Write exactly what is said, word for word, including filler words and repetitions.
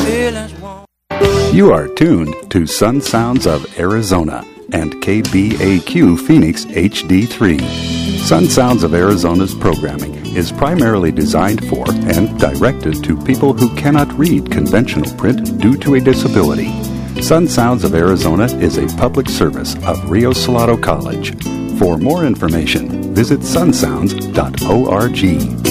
feelings won't. You are tuned to Sun Sounds of Arizona and K B A Q Phoenix H D three. Sun Sounds of Arizona's programming is primarily designed for and directed to people who cannot read conventional print due to a disability. Sun Sounds of Arizona is a public service of Rio Salado College. For more information, visit sun sounds dot org.